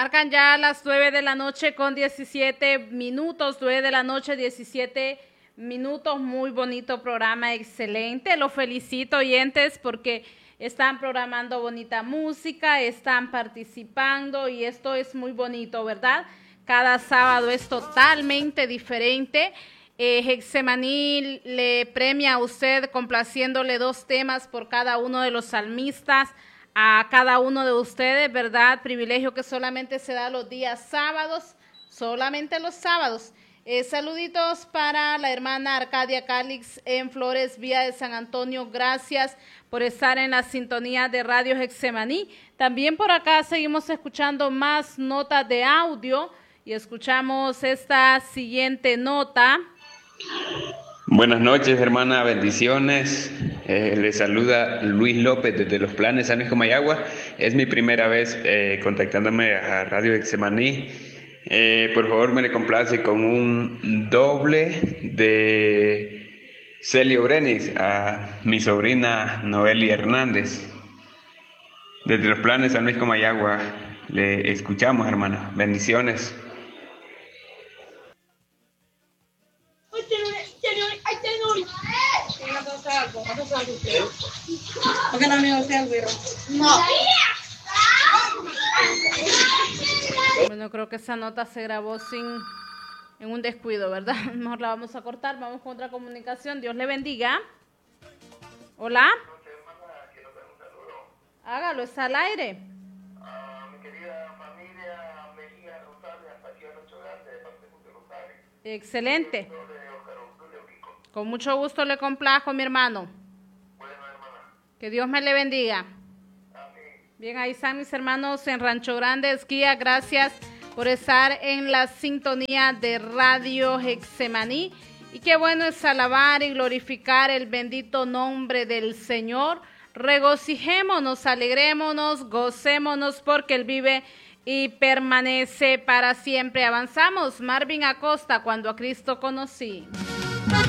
marcan ya las 9 de la noche con 17 minutos, 9 de la noche, 17 minutos. Muy bonito programa, excelente. Los felicito, oyentes, porque están programando bonita música, están participando y esto es muy bonito, ¿verdad? Cada sábado es totalmente diferente. Getsemaní le premia a usted complaciéndole 2 temas por cada uno de los salmistas, a cada uno de ustedes, ¿verdad? Privilegio que solamente se da los días sábados, solamente los sábados. Saluditos para la hermana Arcadia Calix en Flores, Vía de San Antonio. Gracias por estar en la sintonía de Radio Getsemaní. También por acá seguimos escuchando más notas de audio y escuchamos esta siguiente nota. Buenas noches, hermana, bendiciones. Les saluda Luis López desde Los Planes, San Luis Comayagua. Es mi primera vez contactándome a Radio Getsemaní. Por favor, me le complace con un doble de Celio Brenis a mi sobrina Noelia Hernández. Desde Los Planes, San Luis Comayagua, le escuchamos, hermana. Bendiciones. Bueno, creo que esa nota se grabó en un descuido, ¿verdad? Mejor la vamos a cortar. Vamos con otra comunicación. Dios le bendiga. Hola. Hágalo, está al aire. Mi querida familia Melía Rosario, hasta aquí a Rancho Grande, de parte de Rosario. Excelente. Con mucho gusto le complajo, mi hermano. Bueno, hermana. Que Dios me le bendiga. Amén. Bien, ahí están mis hermanos en Rancho Grande, Esquía. Gracias por estar en la sintonía de Radio Getsemaní. Y qué bueno es alabar y glorificar el bendito nombre del Señor. Regocijémonos, alegrémonos, gocémonos, porque Él vive y permanece para siempre. Avanzamos. Marvin Acosta, Cuando a Cristo conocí.